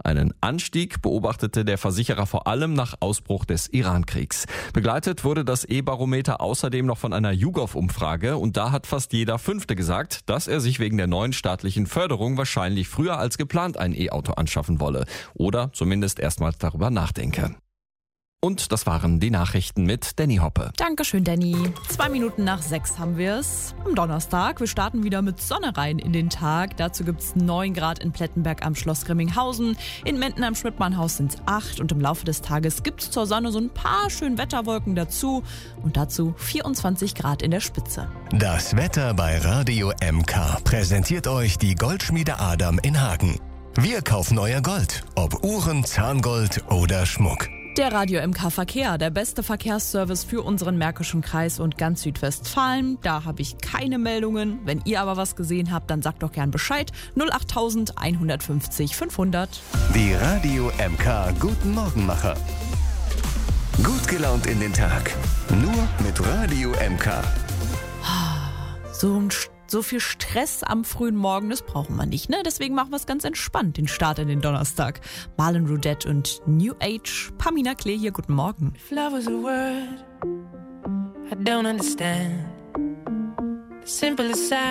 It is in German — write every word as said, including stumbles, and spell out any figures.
Einen Anstieg beobachtete der Versicherer vor allem nach Ausbruch des Iran-Kriegs. Begleitet wurde das E-Barometer außerdem noch von einer YouGov-Umfrage und da hat fast jeder Fünfte gesagt, dass er sich wegen der neuen staatlichen Förderung wahrscheinlich früher als geplant ein E-Auto anschaffen wolle oder zumindest erstmals darüber nachdenke. Und das waren die Nachrichten mit Danny Hoppe. Dankeschön, Danny. Zwei Minuten nach sechs haben wir es. Am Donnerstag. Wir starten wieder mit Sonne rein in den Tag. Dazu gibt es neun Grad in Plettenberg am Schloss Grimminghausen. In Menden am Schmidtmannhaus sind es acht. Und im Laufe des Tages gibt es zur Sonne so ein paar schöne Wetterwolken dazu. Und dazu vierundzwanzig Grad in der Spitze. Das Wetter bei Radio M K präsentiert euch die Goldschmiede Adam in Hagen. Wir kaufen euer Gold, ob Uhren, Zahngold oder Schmuck. Der Radio M K Verkehr, der beste Verkehrsservice für unseren Märkischen Kreis und ganz Südwestfalen. Da habe ich keine Meldungen. Wenn ihr aber was gesehen habt, dann sagt doch gern Bescheid. null acht eins fünf null fünf hundert. Die Radio M K Guten Morgenmacher. Gut gelaunt in den Tag. Nur mit Radio M K. So ein St- So viel Stress am frühen Morgen, das brauchen wir nicht, ne? Deswegen machen wir es ganz entspannt, den Start in den Donnerstag. Marlon Rudette und New Age. Pamina Klee hier, guten Morgen. If love was a word I don't understand, the simplest